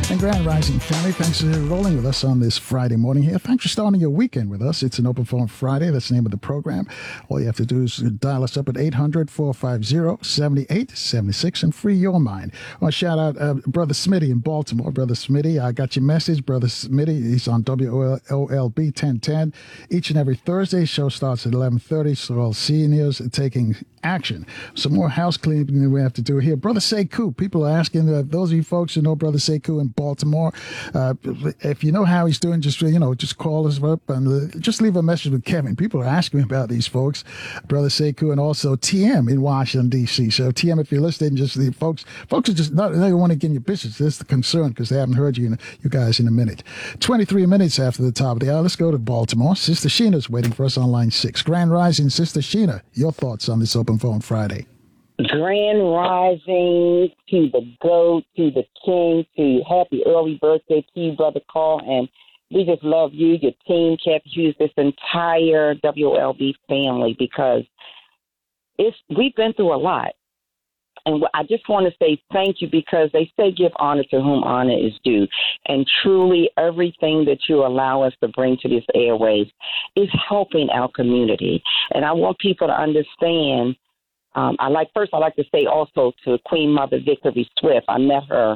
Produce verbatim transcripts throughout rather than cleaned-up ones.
And Grand Rising family, thanks for rolling with us on this Friday morning here. Thanks for starting your weekend with us. It's an Open Phone Friday. That's the name of the program. All you have to do is dial us up at eight hundred, four five zero, seven eight seven six and free your mind. I want to shout out uh, Brother Smitty in Baltimore. Brother Smitty, I got your message. Brother Smitty, he's on W O L B ten ten. Each and every Thursday, show starts at eleven thirty, so all seniors are taking action. Some more house cleaning we have to do here. Brother Sekou, people are asking, uh, those of you folks who know Brother Sekou in Baltimore, uh, if you know how he's doing, just, you know, just call us up and uh, just leave a message with Kevin. People are asking me about these folks, Brother Sekou, and also T M in Washington, D C. So T M, if you're listening, just the folks, folks are just not, they don't want to get in your business. That's the concern because they haven't heard you, in, you guys in a minute. twenty-three minutes after the top of the hour, let's go to Baltimore. Sister Sheena's waiting for us on line six. Grand Rising, Sister Sheena, your thoughts on this Open Phone Friday? Grand Rising to the GOAT, to the King, to happy early birthday to you, Brother Carl. And we just love you, your team, Kathy Hughes, this entire W O L B family, because it's we've been through a lot. And I just want to say thank you, because they say give honor to whom honor is due. And truly, everything that you allow us to bring to this airways is helping our community. And I want people to understand. Um, I like first. I like to say also to Queen Mother Victory Swift. I met her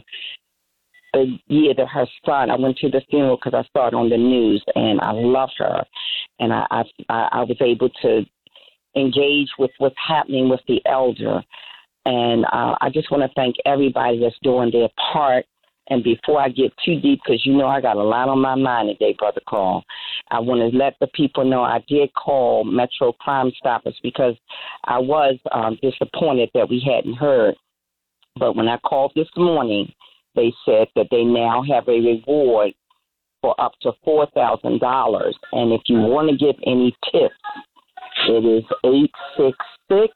the year that her son. I went to the funeral because I saw it on the news, and I love her. And I, I, I was able to engage with what's happening with the elder. And uh, I just want to thank everybody that's doing their part. And before I get too deep, because you know I got a lot on my mind today, Brother Carl, I want to let the people know I did call Metro Crime Stoppers because I was um, disappointed that we hadn't heard. But when I called this morning, they said that they now have a reward for up to four thousand dollars. And if you want to give any tips, it is eight six six,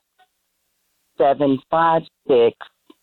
seven five six,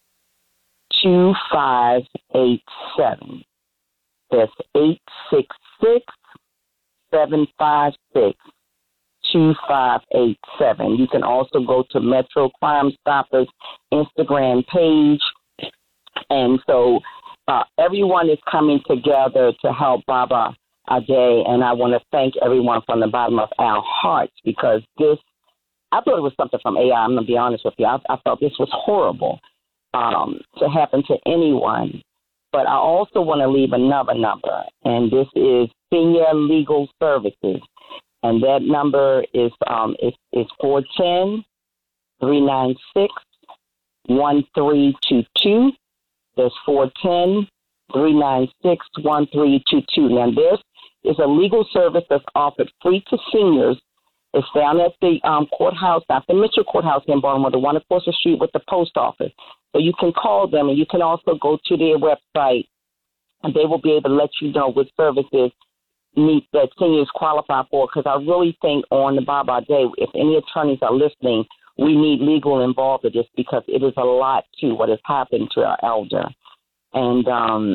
two five eight seven. That's eight six six, seven five six, two five eight seven. You can also go to Metro Crime Stoppers Instagram page. And so uh, everyone is coming together to help Baba Ade. And I want to thank everyone from the bottom of our hearts, because this, I thought it was something from A I. I'm going to be honest with you. I, I felt this was horrible. Um, to happen to anyone. But I also want to leave another number, and this is Senior Legal Services. And that number is um, is, is four one zero, three nine six, one three two two. That's four one zero, three nine six, one three two two. Now, this is a legal service that's offered free to seniors. It's down at the um, courthouse, not the Mitchell Courthouse in Baltimore, the one across the street with the post office. So you can call them, and you can also go to their website, and they will be able to let you know what services need that seniors qualify for. Because I really think on the Baba Day, if any attorneys are listening, we need legal involved in this, because it is a lot to what has happened to our elder. And um,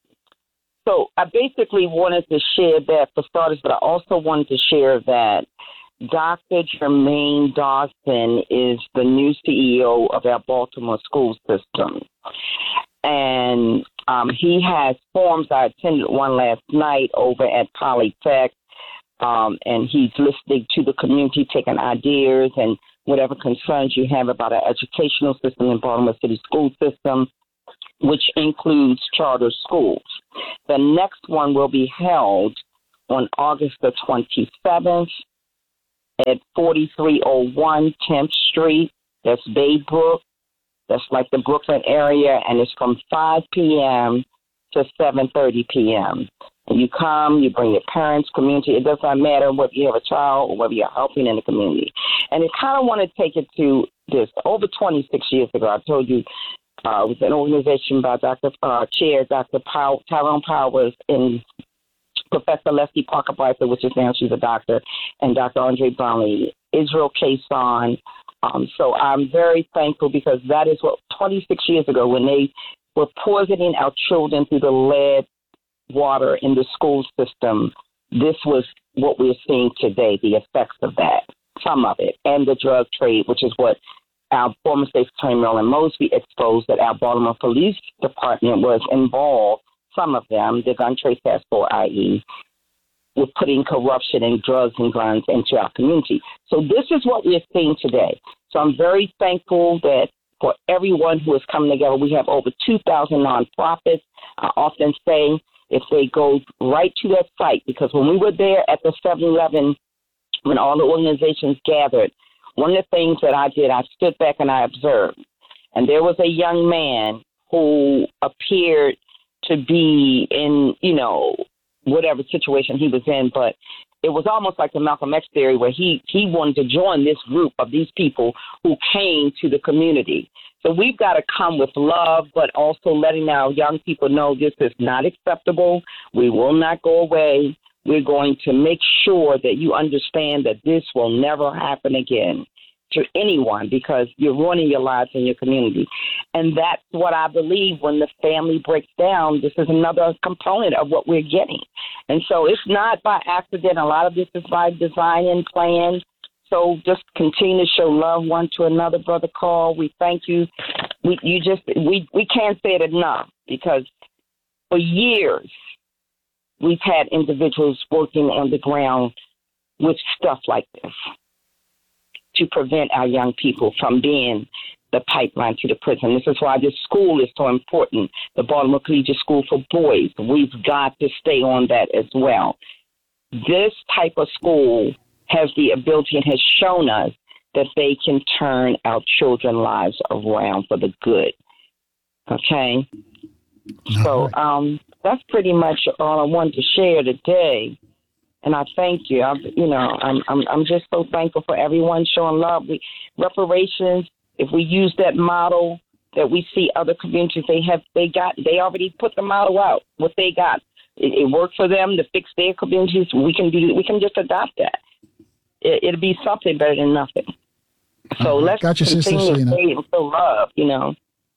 so I basically wanted to share that for starters, but I also wanted to share that Doctor Jermaine Dawson is the new C E O of our Baltimore school system. And um, he has forums. I attended one last night over at Polytech, um, and he's listening to the community, taking ideas and whatever concerns you have about our educational system in Baltimore City school system, which includes charter schools. The next one will be held on August the twenty-seventh. At forty-three oh one tenth Street. That's Baybrook. That's like the Brooklyn area, and it's from five p.m. to seven thirty p.m. And you come, you bring your parents, community. It doesn't matter whether you have a child or whether you're helping in the community. And I kind of want to take it to this. Over twenty-six years ago, I told you uh, it was an organization by Doctor Uh, Chair Doctor Pow- Tyrone Powers in Professor Leslie Parker Bryson, which is now she's a doctor, and Doctor Andre Brownlee, Israel Kason. Um, so I'm very thankful, because that is what twenty-six years ago, when they were poisoning our children through the lead water in the school system, this was what we're seeing today, the effects of that, some of it, and the drug trade, which is what our former State Attorney Marilyn Mosby exposed, that our Baltimore Police Department was involved some of them, the Gun Trace Task Force, that is, with putting corruption and drugs and guns into our community. So this is what we're seeing today. So I'm very thankful that for everyone who is coming together, we have over two thousand nonprofits. I often say if they go right to that site, because when we were there at the seven eleven, when all the organizations gathered, one of the things that I did, I stood back and I observed. And there was a young man who appeared to be in, you know, whatever situation he was in, but it was almost like the Malcolm X theory where he, he wanted to join this group of these people who came to the community. So we've got to come with love, but also letting our young people know this is not acceptable. We will not go away. We're going to make sure that you understand that this will never happen again to anyone, because you're ruining your lives in your community. And that's what I believe when the family breaks down. This is another component of what we're getting. And so it's not by accident. A lot of this is by design and plan. So just continue to show love one to another, Brother Carl. We thank you. We you just we, we can't say it enough, because for years we've had individuals working on the ground with stuff like this to prevent our young people from being the pipeline to the prison. This is why this school is so important, the Baltimore Collegiate School for Boys. We've got to stay on that as well. This type of school has the ability and has shown us that they can turn our children's lives around for the good. Okay? All so right. um, that's pretty much all I wanted to share today. And I thank you. I, you know, I'm, I'm, I'm just so thankful for everyone showing love. We, reparations, if we use that model that we see other communities, they have, they got, they already put the model out, what they got. It, it worked for them to fix their communities. We can do, we can just adopt that. It, it'll be something better than nothing. So uh, let's gotcha, continue sister, to stay and show love, you know.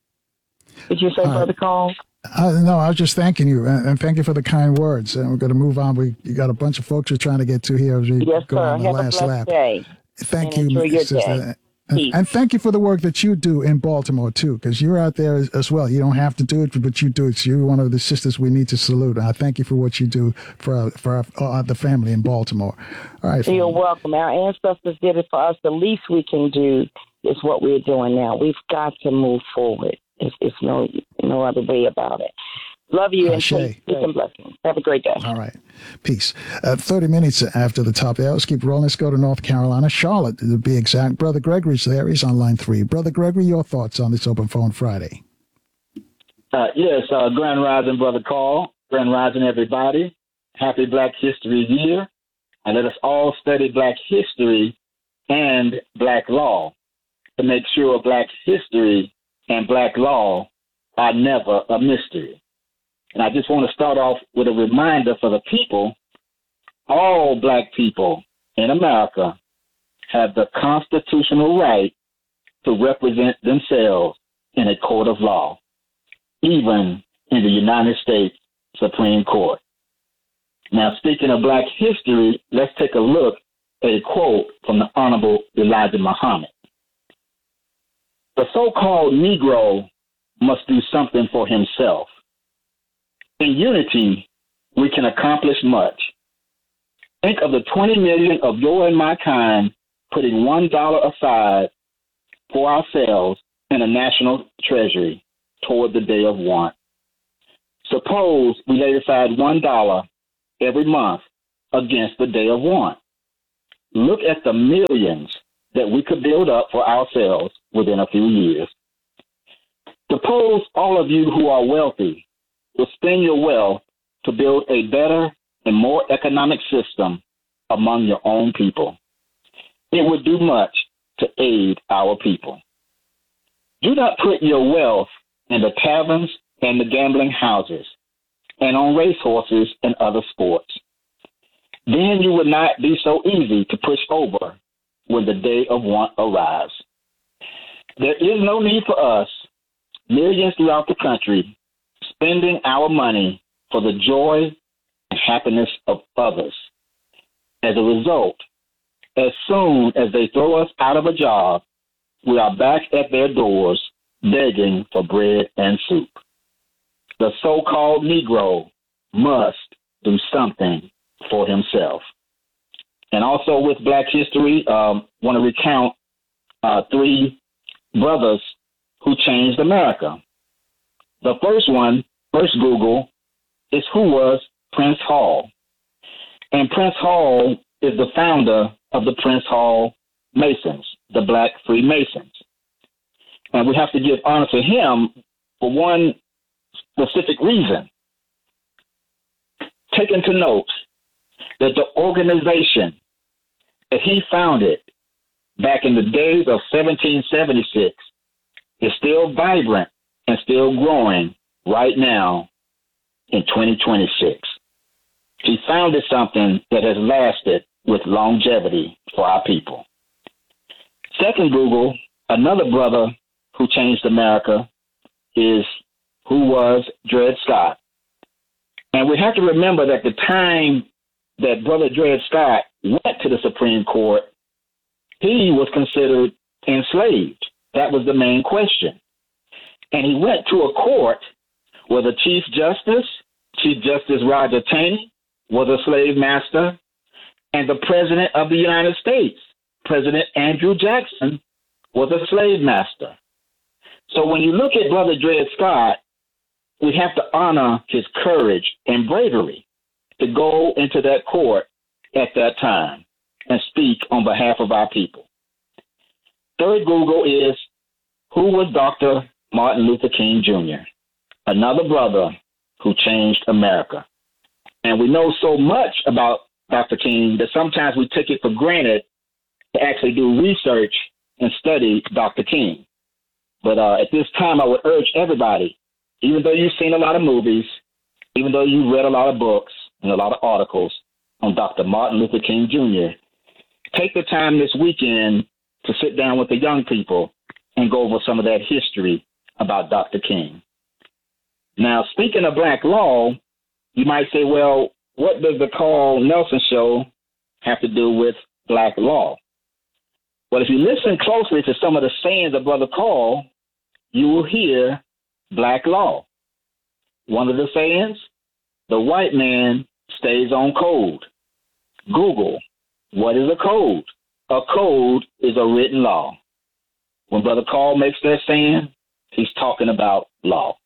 Did you say, uh, Brother Carl? Uh, no, I was just thanking you, and, and thank you for the kind words. And we're going to move on. We you got a bunch of folks we're trying to get to here as we yes, go sir. on the Have last a lap. Day. Thank and you, your sister. Day. And, and thank you for the work that you do in Baltimore, too, because you're out there as, as well. You don't have to do it, but you do it. So you're one of the sisters we need to salute. And I thank you for what you do for, our, for our, uh, the family in Baltimore. All right. You're family. welcome. Our ancestors did it for us. The least we can do is what we're doing now. We've got to move forward. It's, it's no no other way about it. Love you and peace and blessings. Have a great day. All right. Peace. Uh, thirty minutes after the top hour. Let's keep rolling. Let's go to North Carolina, Charlotte, to be exact. Brother Gregory's there. He's on line three. Brother Gregory, your thoughts on this Open Phone Friday? Uh, yes, uh, Grand Rising, Brother Carl. Grand Rising, everybody. Happy Black History Year. And let us all study Black history and Black law to make sure Black history and Black law are never a mystery. And I just want to start off with a reminder for the people, all Black people in America have the constitutional right to represent themselves in a court of law, even in the United States Supreme Court. Now, speaking of Black history, let's take a look at a quote from the Honorable Elijah Muhammad. The so-called Negro must do something for himself. In unity, we can accomplish much. Think of the twenty million of your and my kind putting one dollar aside for ourselves in a national treasury toward the day of want. Suppose we laid aside one dollar every month against the day of want. Look at the millions that we could build up for ourselves within a few years. Suppose all of you who are wealthy will spend your wealth to build a better and more economic system among your own people. It would do much to aid our people. Do not put your wealth in the taverns and the gambling houses and on racehorses and other sports. Then you would not be so easy to push over when the day of want arrives. There is no need for us, millions throughout the country, spending our money for the joy and happiness of others. As a result, as soon as they throw us out of a job, we are back at their doors begging for bread and soup. the so-called Negro must do something for himself. And also with Black history, um, want to recount uh, three brothers who changed America. The first one, first Google, is who was Prince Hall. And Prince Hall is the founder of the Prince Hall Masons, the Black Freemasons. And we have to give honor to him for one specific reason. Taken to note that the organization that he founded back in the days of seventeen seventy-six is still vibrant and still growing right now in twenty twenty-six. He founded something that has lasted with longevity for our people. Second Google, another brother who changed America is who was Dred Scott. And we have to remember that the time that Brother Dred Scott went to the Supreme Court, he was considered enslaved. That was the main question. And he went to a court where the Chief Justice, Chief Justice Roger Taney, was a slave master, and the President of the United States, President Andrew Jackson, was a slave master. So when you look at Brother Dred Scott, we have to honor his courage and bravery to go into that court at that time and speak on behalf of our people. Third Google is who was Doctor Martin Luther King Junior, another brother who changed America. And we know so much about Doctor King that sometimes we take it for granted to actually do research and study Doctor King. But uh, at this time, I would urge everybody, even though you've seen a lot of movies, even though you've read a lot of books and a lot of articles on Doctor Martin Luther King Junior, take the time this weekend to sit down with the young people and go over some of that history about Doctor King. Now, speaking of Black law, you might say, well, what does the Carl Nelson Show have to do with Black law? Well, if you listen closely to some of the sayings of Brother Carl, you will hear Black law. One of the sayings, the white man stays on code. Google, what is a code? A code is a written law. When Brother Carl makes that saying, he's talking about law.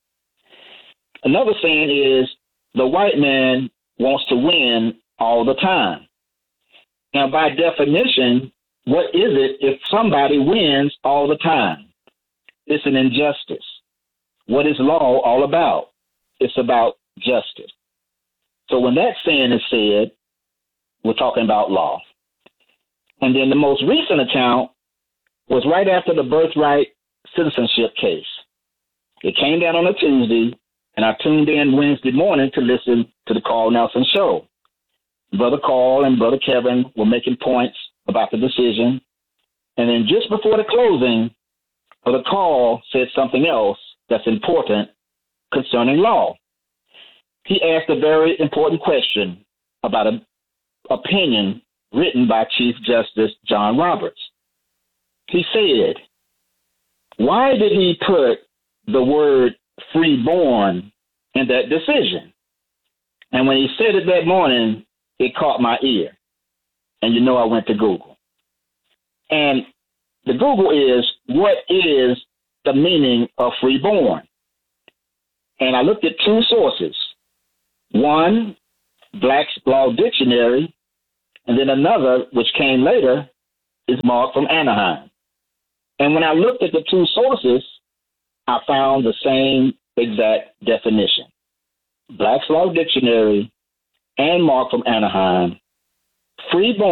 Another saying is, the white man wants to win all the time. Now, by definition, what is it if somebody wins all the time? It's an injustice. What is law all about? It's about justice. So when that saying is said, we're talking about law. And then the most recent account was right after the birthright citizenship case. It came down on a Tuesday, and I tuned in Wednesday morning to listen to the Carl Nelson Show. Brother Carl and Brother Kevin were making points about the decision. And then just before the closing, Brother Carl said something else that's important concerning law. He asked a very important question about an opinion written by Chief Justice John Roberts. He said, why did he put the word freeborn in that decision? And when he said it that morning, it caught my ear. And you know I went to Google. And the Google is, what is the meaning of freeborn? And I looked at two sources. One, Black's Law Dictionary, and then another, which came later, is Mark from Anaheim. And when I looked at the two sources, I found the same exact definition. Black's Law Dictionary and Mark from Anaheim, freeborn